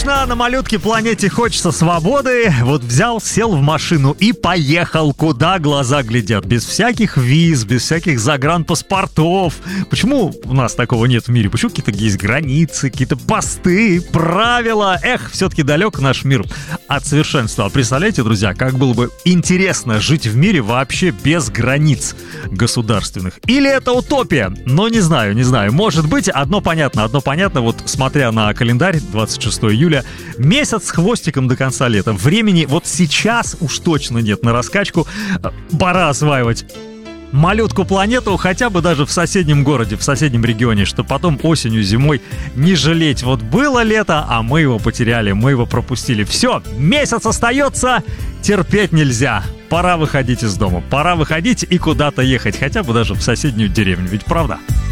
Конечно, на малютке планете хочется свободы. Вот взял, сел в машину и поехал, куда глаза глядят. Без всяких виз, без всяких загранпаспортов. Почему у нас такого нет в мире? Почему какие-то есть границы, какие-то посты, правила? Эх, все-таки далек наш мир от совершенства. А представляете, друзья, как было бы интересно жить в мире вообще без границ государственных? Или это утопия? Но не знаю. Может быть, одно понятно. Вот смотря на календарь, 26 июля, месяц с хвостиком до конца лета. Времени вот сейчас уж точно нет на раскачку. Пора осваивать малютку планету хотя бы даже в соседнем городе, в соседнем регионе, чтобы потом осенью, зимой не жалеть. Вот было лето, а мы его потеряли, мы его пропустили. Все, месяц остается, терпеть нельзя. Пора выходить из дома, пора выходить и куда-то ехать, хотя бы даже в соседнюю деревню, ведь правда?